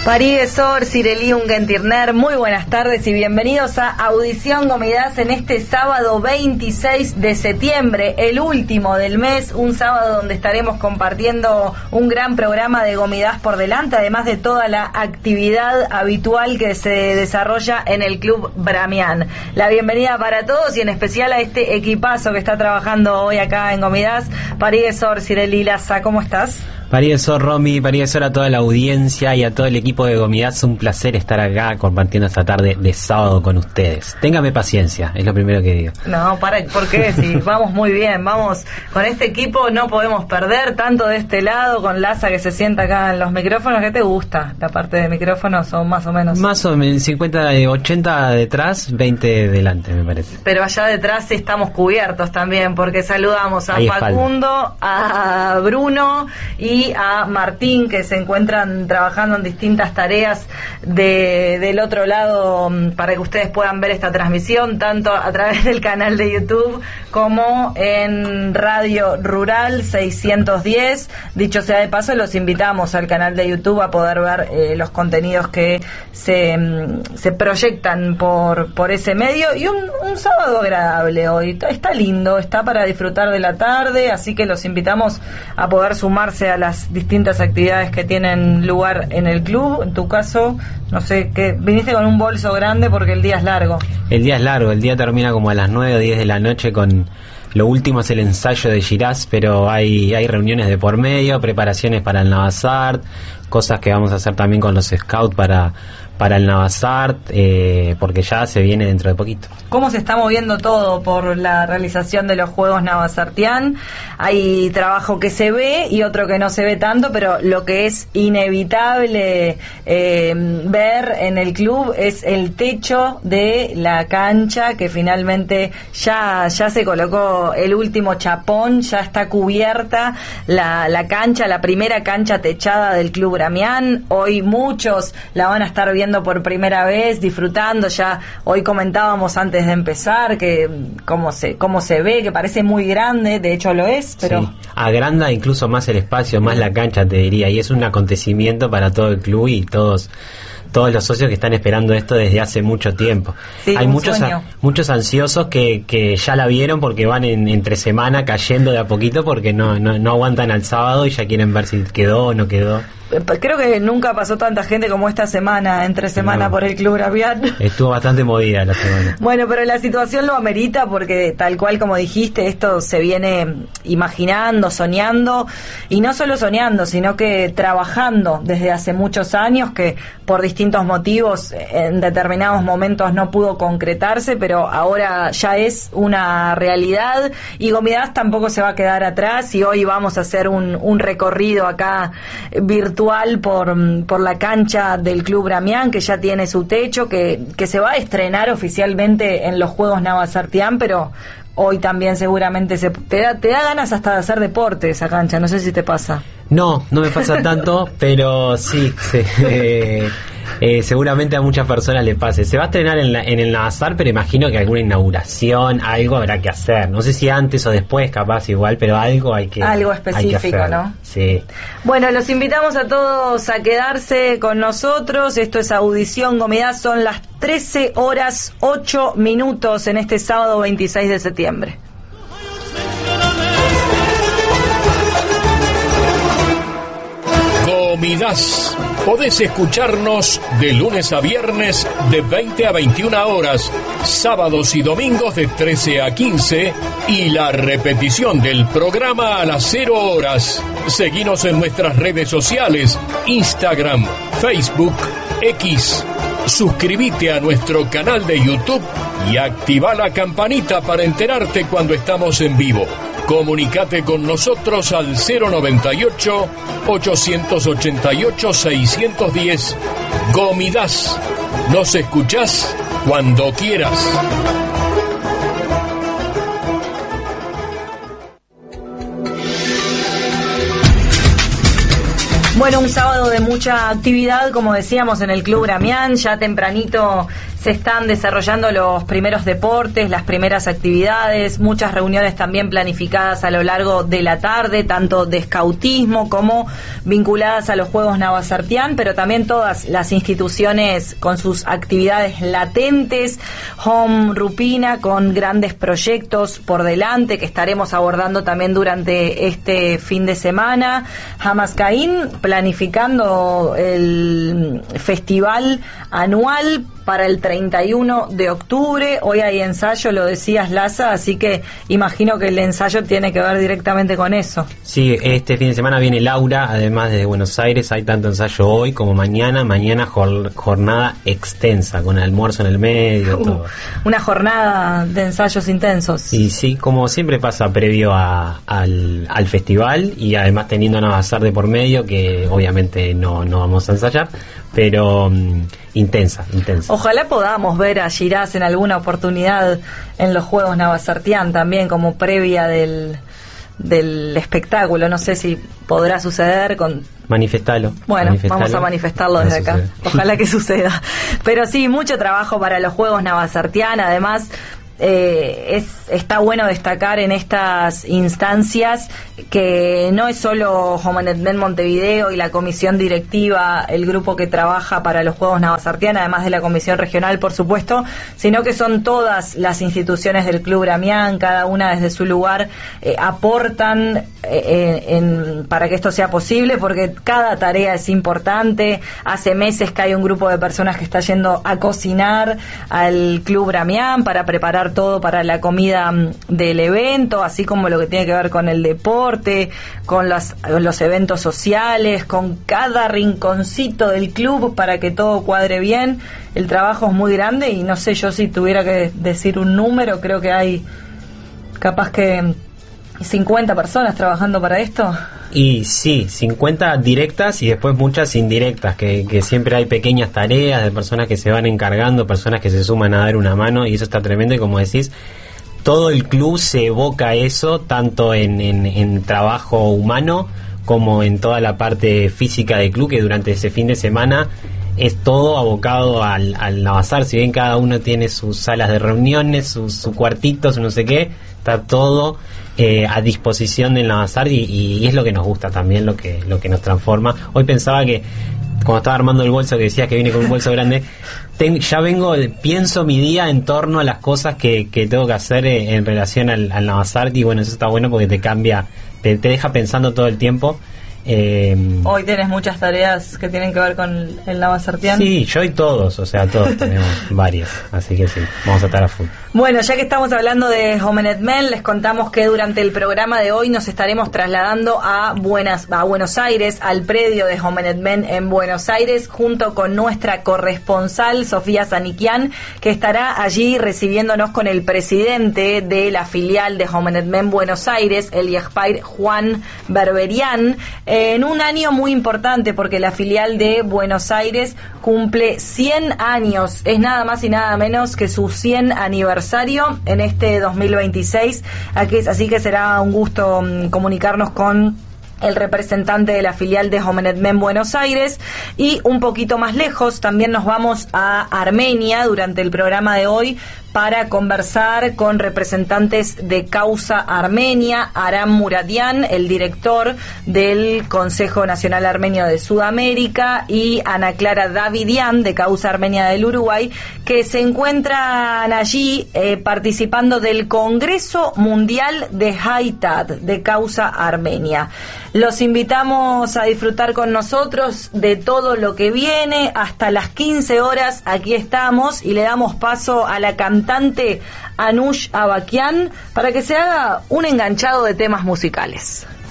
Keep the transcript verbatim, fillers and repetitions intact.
Parigues Sor, Cirelí Ungentirner, muy buenas tardes y bienvenidos a Audición Gomidas en este sábado veintiséis de septiembre, el último del mes, un sábado donde estaremos compartiendo un gran programa de Gomidas por delante, además de toda la actividad habitual que se desarrolla en el Club Bramián. La bienvenida para todos y en especial a este equipazo que está trabajando hoy acá en Gomidas. Parigues Sor, Cirelí Laza, ¿cómo estás? Parigues Sor, Romy, Parigues Sor a toda la audiencia y a todo el equipo de Gomidas. Un placer estar acá compartiendo esta tarde de sábado con ustedes. Téngame paciencia, es lo primero que digo. No, para, ¿por qué? Si vamos muy bien, vamos con este equipo, no podemos perder tanto de este lado, con Laza que se sienta acá en los micrófonos. ¿Qué te gusta? La parte de micrófonos o más o menos. Más o menos, cincuenta, ochenta detrás, veinte delante, me parece. Pero allá detrás estamos cubiertos también, porque saludamos a Ahí Facundo, a Bruno y a Martín, que se encuentran trabajando en distintas tareas de, del otro lado, para que ustedes puedan ver esta transmisión tanto a través del canal de YouTube como en Radio Rural seiscientos diez. Dicho sea de paso, los invitamos al canal de YouTube a poder ver eh, los contenidos que se, se proyectan por, por ese medio, y un, un sábado agradable hoy. Está lindo, está para disfrutar de la tarde, así que los invitamos a poder sumarse a las distintas actividades que tienen lugar en el club. En tu caso, no sé, que viniste con un bolso grande porque el día es largo. El día es largo, el día termina como a las nueve o diez de la noche con... Lo último es el ensayo de Shiraz, pero hay, hay reuniones de por medio, preparaciones para el Navasart, cosas que vamos a hacer también con los scouts para, para el Navasart, eh, porque ya se viene dentro de poquito. ¿Cómo se está moviendo todo por la realización de los Juegos Navasartián? Hay trabajo que se ve y otro que no se ve tanto, pero lo que es inevitable eh, ver en el club es el techo de la cancha, que finalmente ya, ya se colocó el último chapón, ya está cubierta la, la cancha, la primera cancha techada del Club Bramián. Hoy muchos la van a estar viendo por primera vez, disfrutando. Ya hoy comentábamos antes de empezar que cómo se, cómo se ve, que parece muy grande, de hecho lo es, pero... Sí, agranda incluso más el espacio, más la cancha, te diría, y es un acontecimiento para todo el club y todos... todos los socios que están esperando esto desde hace mucho tiempo. Sí, hay muchos sueño. a, muchos ansiosos que, que ya la vieron porque van en, entre semana cayendo de a poquito porque no, no, no aguantan al sábado y ya quieren ver si quedó o no quedó. Creo que nunca pasó tanta gente como esta semana, entre semana, no. por el Club Bramián. Estuvo bastante movida la semana. Bueno, pero la situación lo amerita porque, tal cual como dijiste, esto se viene imaginando, soñando, y no solo soñando, sino que trabajando desde hace muchos años, que por distintos motivos en determinados momentos no pudo concretarse, pero ahora ya es una realidad, y Gomidas tampoco se va a quedar atrás, y hoy vamos a hacer un, un recorrido acá virtual por, por la cancha del Club Bramián, que ya tiene su techo, que, que se va a estrenar oficialmente en los Juegos Navasartián, pero hoy también seguramente se, te, da, te da ganas hasta de hacer deporte esa cancha, no sé si te pasa. No, no me pasa tanto, pero sí, sí eh, eh, seguramente a muchas personas le pase. Se va a estrenar en, la, en el Navasart, pero imagino que alguna inauguración, algo habrá que hacer. No sé si antes o después, capaz igual, pero algo hay que Algo específico, hay que hacer, ¿no? Sí. Bueno, los invitamos a todos a quedarse con nosotros. Esto es Audición Gomidas, son las trece horas ocho minutos en este sábado veintiséis de septiembre. Gomidas. Podés escucharnos de lunes a viernes de veinte a veintiuna horas, sábados y domingos de trece a quince, y la repetición del programa a las cero horas. Seguinos en nuestras redes sociales, Instagram, Facebook, X. Suscríbete a nuestro canal de YouTube y activa la campanita para enterarte cuando estamos en vivo. Comunicate con nosotros al cero noventa y ocho, ochocientos ochenta y ocho, seiscientos diez. Gomidas. Nos escuchás cuando quieras. Bueno, un sábado de mucha actividad, como decíamos, en el Club Gramián. Ya tempranito se están desarrollando los primeros deportes, las primeras actividades, muchas reuniones también planificadas a lo largo de la tarde, tanto de escautismo como vinculadas a los Juegos Navasartián, pero también todas las instituciones con sus actividades latentes. Home Rupina con grandes proyectos por delante que estaremos abordando también durante este fin de semana. Hamascaín planificando el festival anual para el treinta y uno de octubre. Hoy hay ensayo, lo decías, Laza, así que imagino que el ensayo tiene que ver directamente con eso. Sí, este fin de semana viene Laura, además desde Buenos Aires. Hay tanto ensayo hoy como mañana. Mañana jornada extensa, con almuerzo en el medio, uh, todo. Una jornada de ensayos intensos. Y sí, como siempre pasa previo a, al, al festival, y además teniendo a Navasar de por medio, que obviamente no, no vamos a ensayar, pero um, intensa, intensa. Ojalá podamos ver a Shiraz en alguna oportunidad en los Juegos Navasartián también, como previa del, del espectáculo. No sé si podrá suceder con... Manifestalo. Bueno, manifestalo. Vamos a manifestarlo desde acá. Sucede. Ojalá que suceda. Pero sí, mucho trabajo para los Juegos Navasartián. Además, eh, es está bueno destacar en estas instancias que no es solo Homenetmen Montevideo y la comisión directiva, el grupo que trabaja para los Juegos Navasartián, además de la comisión regional, por supuesto, sino que son todas las instituciones del Club Gramián, cada una desde su lugar, eh, aportan eh, en, para que esto sea posible, porque cada tarea es importante. Hace meses que hay un grupo de personas que está yendo a cocinar al Club Gramián para preparar todo para la comida del evento, así como lo que tiene que ver con el deporte, con los, los eventos sociales, con cada rinconcito del club para que todo cuadre bien. El trabajo es muy grande y no sé, yo si tuviera que decir un número, creo que hay capaz que cincuenta personas trabajando para esto. Y sí, cincuenta directas y después muchas indirectas, que, que siempre hay pequeñas tareas de personas que se van encargando, personas que se suman a dar una mano, y eso está tremendo. Y como decís, todo el club se evoca a eso, tanto en, en, en trabajo humano como en toda la parte física del club, que durante ese fin de semana es todo abocado al, al Navasar. Si bien cada uno tiene sus salas de reuniones, sus su cuartitos, no sé qué, está todo eh, a disposición del Navasar, y, y es lo que nos gusta también, lo que, lo que nos transforma. Hoy pensaba que cuando estaba armando el bolso, que decías que viene con un bolso grande, ten, ya vengo, pienso mi día en torno a las cosas que, que tengo que hacer en, en relación al, al Navasar, y bueno, eso está bueno porque te cambia, te, te deja pensando todo el tiempo. Eh, Hoy tenés muchas tareas que tienen que ver con el Navasartián. Sí, yo y todos, o sea, todos tenemos varias, así que sí, vamos a estar a full. Bueno, ya que estamos hablando de Homenetmen, les contamos que durante el programa de hoy nos estaremos trasladando a, Buenas, a Buenos Aires, al predio de Homenetmen en Buenos Aires, junto con nuestra corresponsal Sofía Saniquian, que estará allí recibiéndonos con el presidente de la filial de Homenetmen Buenos Aires, el Yajpair Juan Berberian, en un año muy importante porque la filial de Buenos Aires cumple cien años, es nada más y nada menos que su cien aniversario en este dos mil veintiséis, así que será un gusto um, comunicarnos con el representante de la filial de Homenetmen Buenos Aires. Y un poquito más lejos también nos vamos a Armenia durante el programa de hoy para conversar con representantes de Causa Armenia, Aram Muradian, el director del Consejo Nacional Armenio de Sudamérica, y Ana Clara Davidian, de Causa Armenia del Uruguay, que se encuentran allí eh, participando del Congreso Mundial de Haitad de Causa Armenia. Los invitamos a disfrutar con nosotros de todo lo que viene. Hasta las quince horas aquí estamos, y le damos paso a la cantante Anush Abakian para que se haga un enganchado de temas musicales.